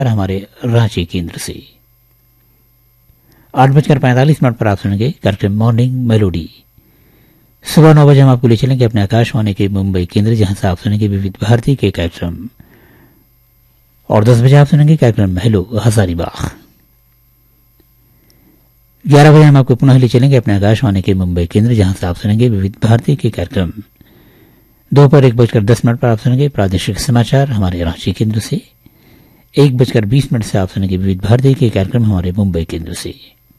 हमारे रांची केंद्र से 8:45 पर आप सुनेंगे कार्यक्रम मॉर्निंग मेलोडी। सुबह 9 बजे हम आपको ले चलेंगे अपने आकाशवाणी के मुंबई केंद्र, जहां से आप सुनेंगे विविध भारती के कार्यक्रम, और 10 बजे आप सुनेंगे कार्यक्रम हेलो हजारीबाग। 11 बजे हम आपको पुनः ले चलेंगे अपने आकाशवाणी के मुंबई केंद्र, जहां से आप सुनेंगे विविध भारती के कार्यक्रम। दोपहर 1:10 पर आप सुनेंगे प्रादेशिक समाचार हमारे रांची केंद्र से। 1:20 से आप सुनेंगे विविध भारती के कार्यक्रम हमारे मुंबई केंद्र से।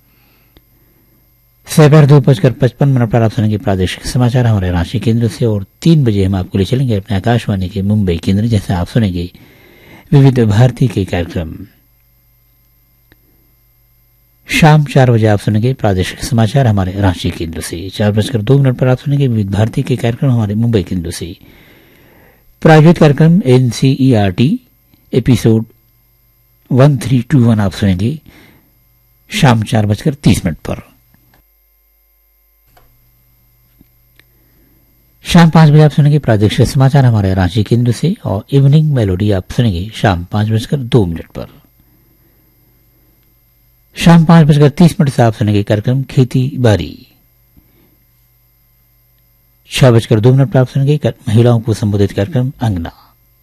दोपहर 2:55 पर आप सुनेंगे प्रादेशिक समाचार हमारे रांची केंद्र से, और 3 बजे हम आपको ले चलेंगे अपने आकाशवाणी के मुंबई केंद्र, जैसे आप सुनेंगे विविध भारती के कार्यक्रम। शाम 4 बजे आप सुनेंगे प्रादेशिक समाचार हमारे रांची केंद्र से। 4:02 पर आप सुनेंगे विविध भारती के कार्यक्रम हमारे मुंबई केंद्र से। प्रायोजित कार्यक्रम NCERT एपिसोड 1321 आप सुनेंगे शाम 4:30 पर। शाम 5 बजे आप सुनेंगे प्रादेशिक समाचार हमारे रांची केंद्र से, और इवनिंग मेलोडी आप सुनेंगे शाम 5:02 पर। शाम 5:30 से आप सुनेंगे कार्यक्रम खेती बारी। 6:02 पर आप सुनेंगे महिलाओं को संबोधित कार्यक्रम अंगना।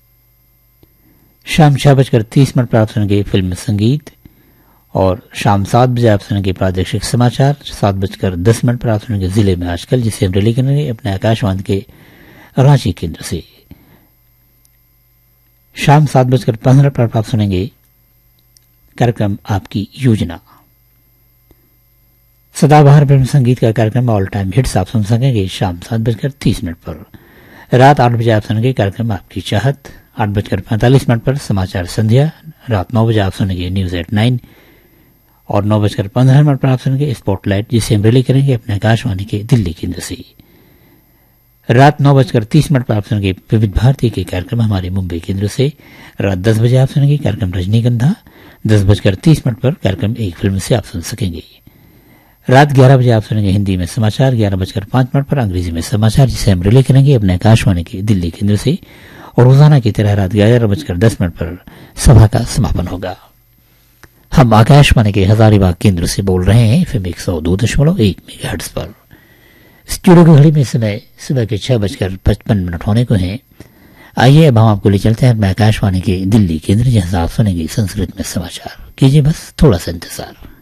शाम 6:30 पर आप सुनेंगे फिल्म संगीत, और शाम 7 बजे आप सुनेंगे प्रादेशिक समाचार। 7:10 पर आप सुनेंगे जिले में आजकल, जिसे हम रिले करेंगे अपने आकाशवाणी के रांची केंद्र से। शाम 7:15 पर आप सुनेंगे कार्यक्रम आपकी योजना। सदाबहार फिल्म संगीत का कार्यक्रम ऑल टाइम हिट्स आप सुन सकेंगे शाम 7:30 पर। रात 8 बजे आप सुनेंगे कार्यक्रम आपकी चाहत। 8:45 पर समाचार संध्या। रात 9 बजे आप सुनेंगे न्यूज एट 9, और 9:15 पर आप सुनेंगे स्पॉटलाइट, जिसे हम रिले करेंगे अपने आकाशवाणी के दिल्ली केंद्र से। रात 9:30 पर आप सुनेंगे विविध भारती के कार्यक्रम हमारे मुंबई केंद्र से। रात 10 बजे आप सुनेंगे कार्यक्रम रजनीगंधा। 10:30 पर कार्यक्रम एक फिल्म से आप सुन सकेंगे। रात 11 बजे आप सुनेंगे हिंदी में समाचार। 11:05 पर अंग्रेजी में समाचार, जिसे हम रिले करेंगे अपने आकाशवाणी के दिल्ली केंद्र से, और रोजाना की तरह रात 11:10 पर सभा का समापन होगा। हम आकाशवाणी के हजारीबाग केंद्र से बोल रहे हैं FM 102.1 मेगाहर्ट्ज पर। स्टूडियो की घड़ी में समय सुबह के 6:55 होने को हैं। आइए अब हम आपको ले चलते हैं अपने आकाशवाणी के दिल्ली केंद्र, जहां आप सुनेंगे संस्कृत में समाचार। कीजिए बस थोड़ा सा इंतजार।